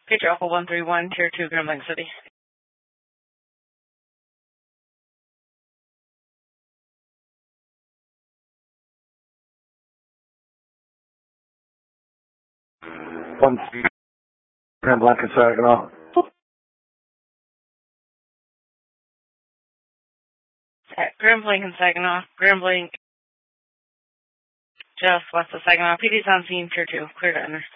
Picture Alpha 131, Tier 2, Grand Blanc City. One Grand Blanc and Saginaw. Grand Blanc and Saginaw. Grand Blanc just west of Saginaw. PD's on scene, Tier 2. Clear to enter.